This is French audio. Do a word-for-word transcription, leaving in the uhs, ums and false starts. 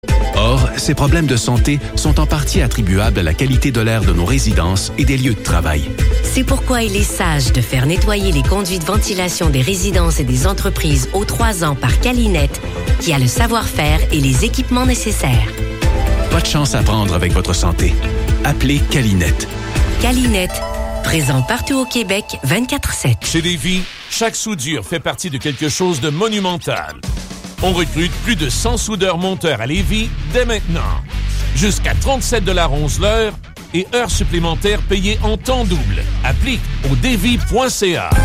Or, ces problèmes de santé sont en partie attribuables à la qualité de l'air de nos résidences et des lieux de travail. C'est pourquoi il est sage de faire nettoyer les conduits de ventilation des résidences et des entreprises aux trois ans par Calinet, qui a le savoir-faire et les équipements nécessaires. Pas de chance à prendre avec votre santé. Appelez Calinet. Calinet, présent partout au Québec, vingt-quatre sept. Chez Lévis, chaque soudure fait partie de quelque chose de monumental. On recrute plus de cent soudeurs monteurs à Lévis dès maintenant. Jusqu'à trente-sept dollars onze l'heure et heures supplémentaires payées en temps double. Applique au dévis point c a.